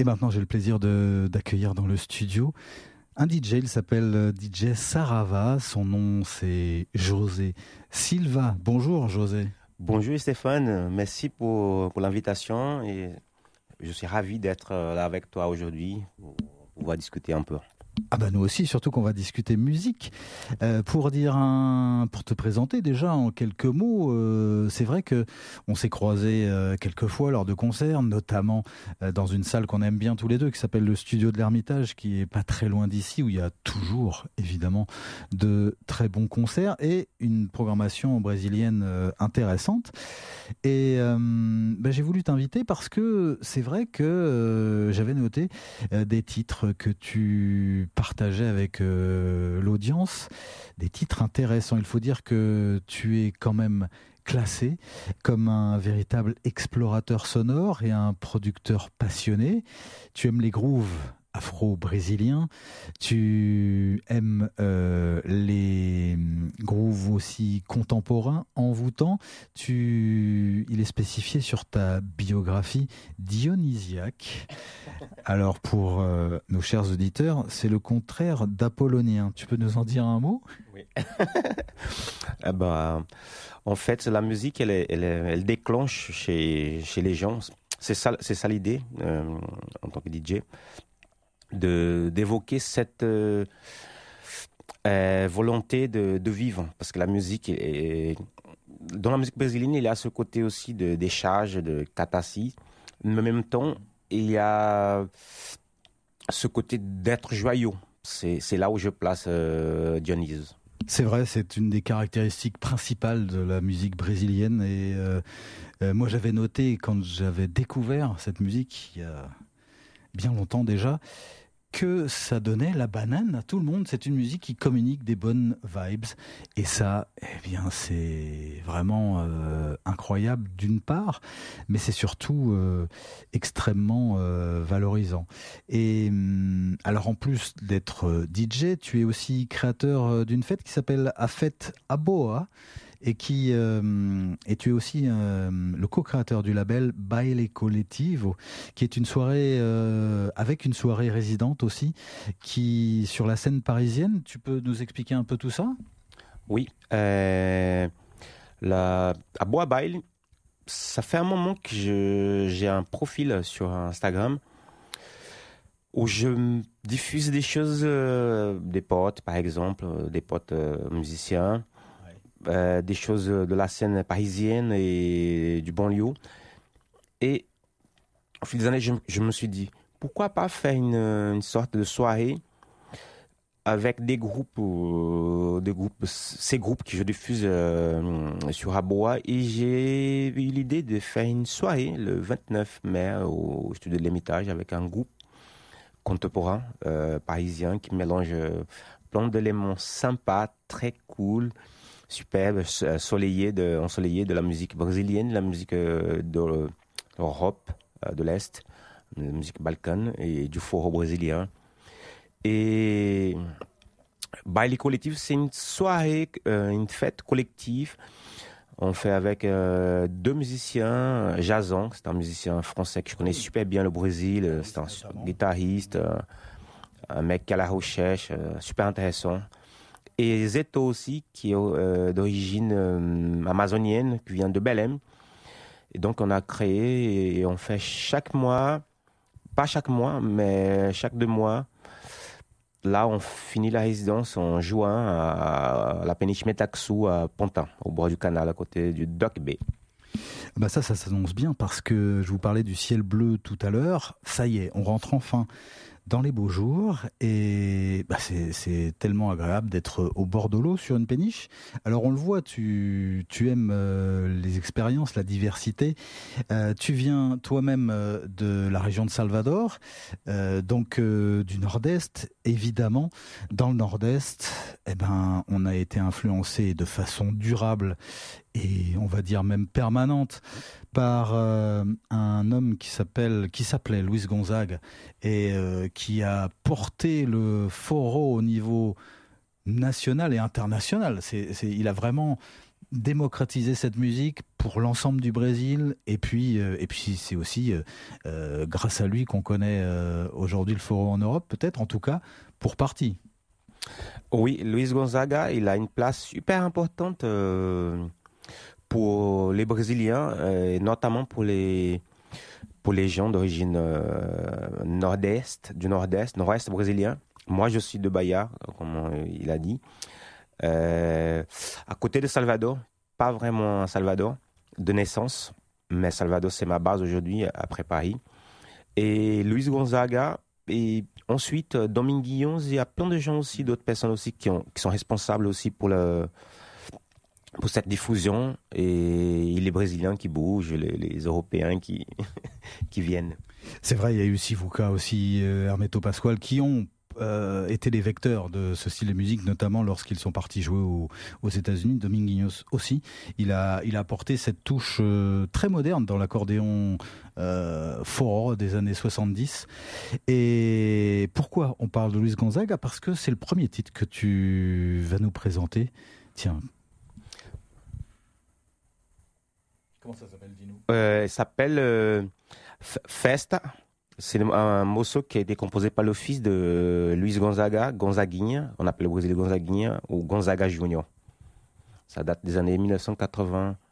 Et maintenant, j'ai le plaisir d'accueillir dans le studio un DJ. Il s'appelle DJ Sarava. Son nom, c'est José Silva. Bonjour, José. Bonjour Stéphane, merci pour l'invitation et je suis ravi d'être là avec toi aujourd'hui pour pouvoir discuter un peu. Ah bah nous aussi, surtout qu'on va discuter musique. Pour te présenter déjà en quelques mots, c'est vrai que on s'est croisés quelques fois lors de concerts, notamment dans une salle qu'on aime bien tous les deux, qui s'appelle le Studio de l'Ermitage, qui est pas très loin d'ici, où il y a toujours évidemment de très bons concerts et une programmation brésilienne intéressante. Et j'ai voulu t'inviter parce que c'est vrai que j'avais noté des titres que tu partageais avec l'audience, des titres intéressants. Il faut dire que tu es quand même classé comme un véritable explorateur sonore et un producteur passionné. Tu aimes les grooves afro-brésilien, tu aimes les grooves aussi contemporains, envoûtants. Il est spécifié sur ta biographie dionysiaque. Alors pour nos chers auditeurs, c'est le contraire d'apollonien. Tu peux nous en dire un mot ? Oui. En fait, la musique, elle déclenche chez les gens. C'est ça l'idée en tant que DJ. D'évoquer cette volonté de vivre, parce que la musique dans la musique brésilienne il y a ce côté aussi de décharge, de catharsis, mais en même temps il y a ce côté d'être joyeux. C'est là où je place Dionys. C'est vrai, c'est une des caractéristiques principales de la musique brésilienne et moi j'avais noté quand j'avais découvert cette musique il y a bien longtemps déjà, que ça donnait la banane à tout le monde. C'est une musique qui communique des bonnes vibes. Et ça, eh bien, c'est vraiment incroyable d'une part, mais c'est surtout extrêmement valorisant. Et alors, en plus d'être DJ, tu es aussi créateur d'une fête qui s'appelle A Fête Aboa, et tu es aussi le co-créateur du label Baile Coletivo, qui est une soirée avec une soirée résidente aussi, qui sur la scène parisienne. Tu peux nous expliquer un peu tout ça ? Oui, Aboa Baile, ça fait un moment que j'ai un profil sur Instagram où je diffuse des choses, des potes par exemple, des potes musiciens. Des choses de la scène parisienne et du banlieue. Et au fil des années, je me suis dit, pourquoi pas faire une sorte de soirée avec des groupes, ces groupes que je diffuse sur Aboa. Et j'ai eu l'idée de faire une soirée le 29 mai au Studio de l'Ermitage avec un groupe contemporain parisien qui mélange plein d'éléments sympas, très cool, superbe, ensoleillé de la musique brésilienne, la musique de l'Europe de l'Est, la musique balkane et du forró brésilien. Et Baile Collectif, c'est une soirée, une fête collective. On fait avec deux musiciens, Jason, c'est un musicien français que je connais super bien le Brésil, c'est un guitariste, un mec qui a la recherche, super intéressant. Et Zeto aussi, qui est d'origine amazonienne, qui vient de Belém. Et donc, on a créé et on fait chaque mois, pas chaque mois, mais chaque 2 mois. Là, on finit la résidence en juin à la péniche Metaxou à Pantin, au bord du canal, à côté du Dock Bay. Bah ça s'annonce bien parce que je vous parlais du ciel bleu tout à l'heure. Ça y est, on rentre enfin dans les beaux jours et c'est tellement agréable d'être au bord de l'eau sur une péniche. Alors on le voit, tu aimes les expériences, la diversité. Tu viens toi-même de la région de Salvador, donc du Nord-Est. Évidemment, dans le Nord-Est, on a été influencé de façon durable et on va dire même permanente par un homme qui s'appelait Luis Gonzaga et qui a porté le forró au niveau national et international. Il a vraiment démocratisé cette musique pour l'ensemble du Brésil, et puis c'est aussi grâce à lui qu'on connaît aujourd'hui le forró en Europe, peut-être, en tout cas, pour partie. Oui, Luis Gonzaga, il a une place super importante pour les Brésiliens, et notamment pour les gens d'origine nord-ouest brésilien. Moi, je suis de Bahia, comme il a dit. À côté de Salvador, pas vraiment Salvador, de naissance, mais Salvador, c'est ma base aujourd'hui, après Paris. Et Luis Gonzaga, et ensuite Dominguinhos, il y a plein de gens aussi, d'autres personnes aussi qui sont responsables aussi pour cette diffusion, et les Brésiliens qui bougent, les Européens qui viennent. C'est vrai, il y a eu Sivuca aussi, Hermeto Pascoal, qui ont été les vecteurs de ce style de musique, notamment lorsqu'ils sont partis jouer aux États-Unis. Dominguinhos aussi, il a apporté cette touche très moderne dans l'accordéon forró des années 70. Et pourquoi on parle de Luis Gonzaga? Parce que c'est le premier titre que tu vas nous présenter. Tiens. Comment ça s'appelle, dis-nous? Il s'appelle Festa. C'est un morceau qui a été composé par le fils de Luis Gonzaga, Gonzaguinha, on appelle le Brésil Gonzaguinha, ou Gonzaga Junior. Ça date des années 1980.